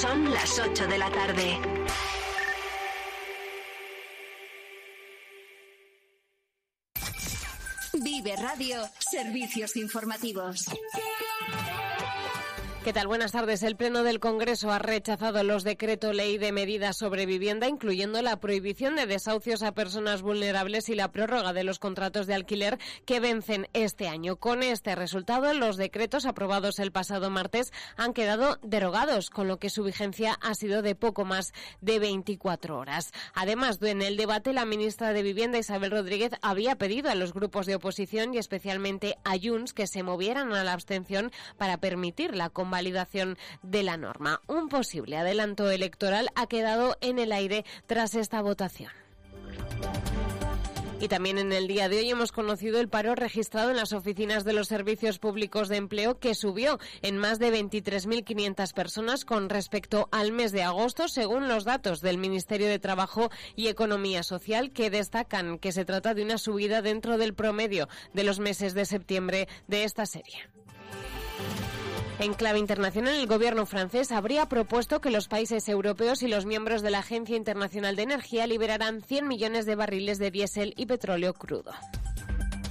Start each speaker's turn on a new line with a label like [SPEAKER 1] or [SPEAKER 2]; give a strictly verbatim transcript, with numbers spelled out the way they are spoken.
[SPEAKER 1] Son las ocho de la tarde. Vive Radio, servicios informativos.
[SPEAKER 2] ¿Qué tal? Buenas tardes. El Pleno del Congreso ha rechazado los decreto ley de medidas sobre vivienda, incluyendo la prohibición de desahucios a personas vulnerables y la prórroga de los contratos de alquiler que vencen este año. Con este resultado, los decretos aprobados el pasado martes han quedado derogados, con lo que su vigencia ha sido de poco más de veinticuatro horas. Además, en el debate, la ministra de Vivienda, Isabel Rodríguez, había pedido a los grupos de oposición y especialmente a Junts que se movieran a la abstención para permitir la convalidación validación de la norma. Un posible adelanto electoral ha quedado en el aire tras esta votación. Y también en el día de hoy hemos conocido el paro registrado en las oficinas de los servicios públicos de empleo, que subió en más de veintitrés mil quinientas personas con respecto al mes de agosto, según los datos del Ministerio de Trabajo y Economía Social, que destacan que se trata de una subida dentro del promedio de los meses de septiembre de esta serie. En clave internacional, el gobierno francés habría propuesto que los países europeos y los miembros de la Agencia Internacional de Energía liberaran cien millones de barriles de diésel y petróleo crudo.